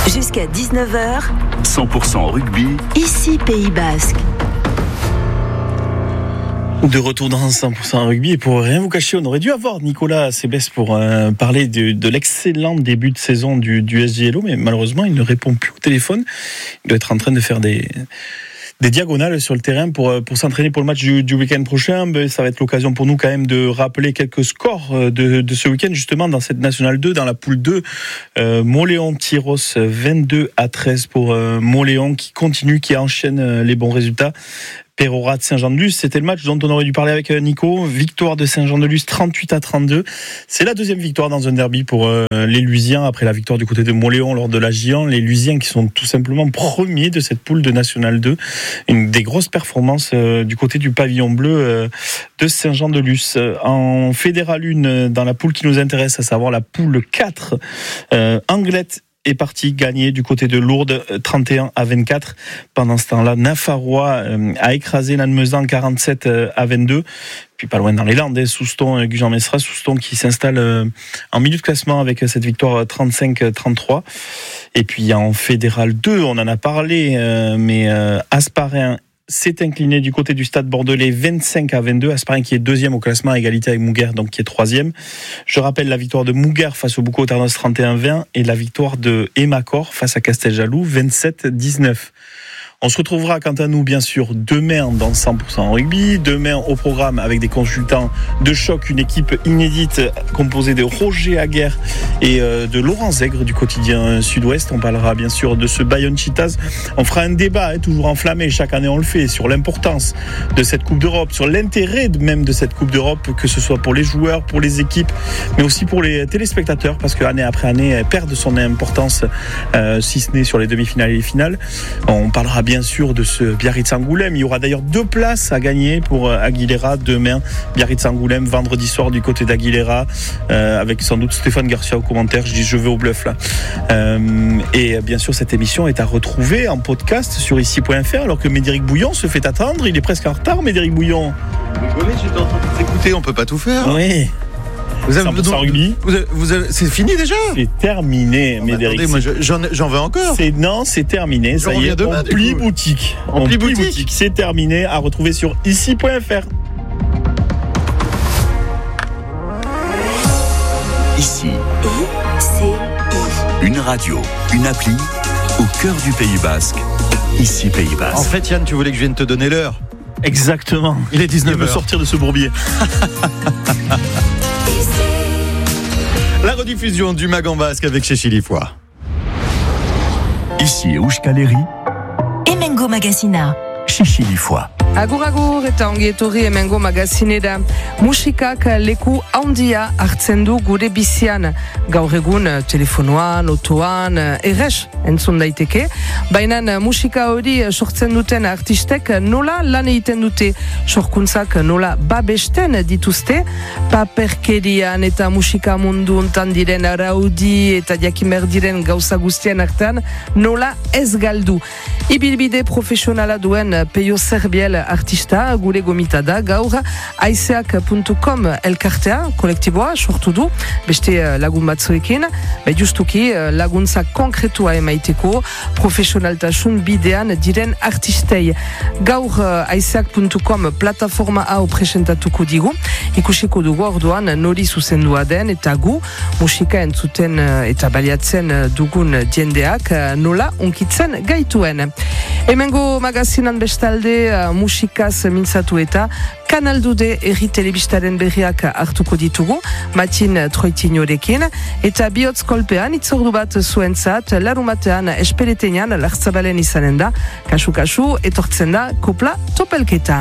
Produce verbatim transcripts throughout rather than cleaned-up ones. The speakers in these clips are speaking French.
Jusqu'à dix-neuf heures, cent pour cent rugby, ici Pays Basque. De retour dans cent pour cent rugby, et pour rien vous cacher, on aurait dû avoir Nicolas Sébès pour euh, parler de, de l'excellent début de saison du, du S J L O, mais malheureusement il ne répond plus au téléphone. Il doit être en train de faire des, des diagonales sur le terrain pour, pour s'entraîner pour le match du, du week-end prochain. Ben, ça va être l'occasion pour nous quand même de rappeler quelques scores de, de ce week-end, justement dans cette Nationale deux, dans la poule deux. Euh, Mauléon-Tyros, vingt-deux à treize pour euh, Mauléon, qui continue, qui enchaîne euh, les bons résultats. Pérorat de Saint-Jean-de-Luz, c'était le match dont on aurait dû parler avec Nico. Victoire de Saint-Jean-de-Luz, trente-huit à trente-deux. C'est la deuxième victoire dans un derby pour euh, les Lusiens, après la victoire du côté de Mauléon lors de la J un. Les Lusiens qui sont tout simplement premiers de cette poule de Nationale deux. Une des grosses performances euh, du côté du pavillon bleu euh, de Saint-Jean-de-Luz. En Fédéral un, dans la poule qui nous intéresse, à savoir la poule quatre, euh, Anglette est parti gagner du côté de Lourdes, trente et un à vingt-quatre. Pendant ce temps-là, Nafarrois euh, a écrasé Lannemezan, quarante-sept à vingt-deux. Puis pas loin dans les Landes, Souston, Gujan Mestras, Souston qui s'installe euh, en milieu de classement avec cette victoire trente-cinq à trente-trois. Et puis en Fédéral deux, on en a parlé, euh, mais euh, Hasparren s'est incliné du côté du Stade Bordelais, vingt-cinq à vingt-deux. Hasparren qui est deuxième au classement, à égalité avec Mouguer, donc qui est troisième. Je rappelle la victoire de Mouguer face au Boucau-Tarnos, trente et un à vingt, et la victoire de Emacor face à Casteljaloux, vingt-sept à dix-neuf. On se retrouvera quant à nous, bien sûr, demain dans cent pour cent rugby. Demain au programme avec des consultants de choc, une équipe inédite composée de Roger Aguerre et de Laurent Zègre du quotidien Sud-Ouest. On parlera bien sûr de ce Bayonne Cheetahs. On fera un débat, hein, toujours enflammé, chaque année on le fait, sur l'importance de cette Coupe d'Europe, sur l'intérêt même de cette Coupe d'Europe, que ce soit pour les joueurs, pour les équipes, mais aussi pour les téléspectateurs, parce que année après année, elle perd de son importance, euh, si ce n'est sur les demi-finales et les finales. On parlera bien sûr de ce Biarritz-Angoulême. Il y aura d'ailleurs deux places à gagner pour Aguilera demain. Biarritz-Angoulême, vendredi soir du côté d'Aguilera, euh, avec sans doute Stéphane Garcia au commentaire. Je dis je vais au bluff là. Euh, et bien sûr, cette émission est à retrouver en podcast sur ici point f r, alors que Médéric Bouillon se fait attendre. Il est presque en retard, Médéric Bouillon. Vous rigolez, j'étais en train de vous écouter, on peut pas tout faire. Oui. Vous avez, cent pour cent rugby. Vous avez, vous avez, c'est fini déjà. C'est terminé, Médéric. Attendez, moi j'en, j'en veux encore. C'est, non, c'est terminé. J'en ça y est, demain, on plie boutique. On, on plie boutique. boutique. C'est terminé. À retrouver sur ici point f r. Ici. I C I. Une radio, une appli au cœur du Pays Basque. Ici Pays Basque. En fait, Yann, tu voulais que je vienne te donner l'heure. Exactement. Il est dix-neuf heures. Il veut sortir de ce bourbier. La rediffusion du Mag en Basque avec Chéchili Foy. Ici Euskaleri. Emengo Magazina. Chéchili Foy. Agur agur eta ongi etorri Hemengo Magazinera. Musikak leku handia hartzen du gure bizian. Gaur egun telefonoan, otoan, erres entzun daiteke. Baina musika hori sortzen duten artistek nola lan egiten dute. Sorkuntzak nola babesten dituzte. Paperkerian eta musika mundu untan diren araudi eta jakimer diren gauza guztien artean nola ez galdu. Ibilbide profesionala duen Peio Zerbiel artista gure gomita da gaur aizeak puntu com elkartea kolektiboa sortu du beste lagun batzuekin, be justuki laguntza konkretua emaiteko profesionaltasun bidean diren artistei. Gaur aizeak puntu com plataforma hau presentatuko digu, ikusiko dugu orduan nori zuzendua den eta gu musika entzuten eta baliatzen dugun jendeak nola unkitzen gaituen. Hemengo Magazinan bestalde musikaz mintzatu eta Kanal Dude herri telebistaren berriak hartuko ditugu Matin Troitinorekin eta bihotz kolpean itzordu bat zuentzat larumatean espeletenean Lartzabalen izanen da, kasu-kasu etortzen da kopla topelketa.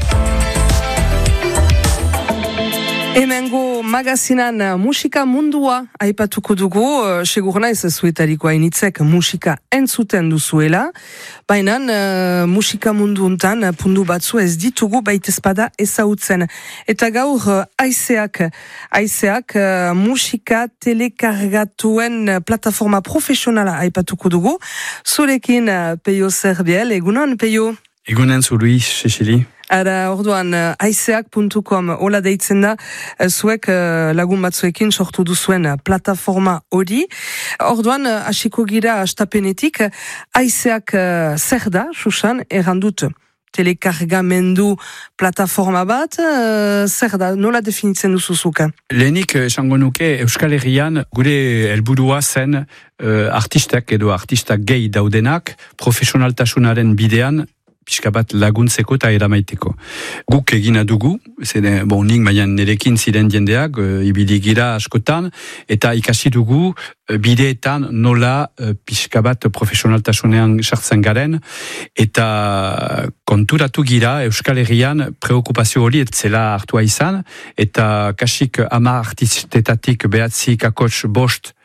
Hemengo Magazinan musika mundua aipatuko dugu, segur naiz zuetariko hainitzek musika entzuten duzuela, baina uh, musika mundu untan pundu batzu ez ditugu baitezpada ezautzen. Eta gaur aizeak, aizeak uh, musika telekargatuen plataforma profesionala aipatuko dugu, zurekin uh, Peio Zerbiel, egunon Peio? Egunen zu Luis, Cecili. Ara, orduan, aizeak puntu com hola deitzen da, zuek lagun batzuekin sortu duzuen plataforma hori. Orduan, hasiko gira astapenetik, aizeak zer da, Susan, errandut telekargamendu plataforma bat, zer da, nola definitzen duzuzuka? Lehenik, esango nuke, Euskal Herrian gure helburua zen uh, artistak edo artistak gehi daudenak profesionaltasunaren bidean pixka bat laguntzeko eta eramaiteko. Guk egina dugu, zede, bon, nik maian nerekin ziren jendeak, e, ibili gira askotan, eta ikasi dugu e, bideetan nola e, pixka bat profesionaltasunean sartzen garen, eta konturatu gira Euskal Herrian preokupazio hori etzela hartua izan, eta kasik ama artistetatik behatzi kakots bost